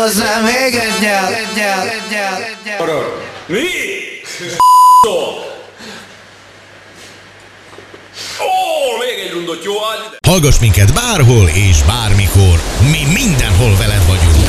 Hozzá még egyel. Mi? Ó, még egy rundot, jó? Hallgass minket bárhol és bármikor, mi mindenhol veled vagyunk.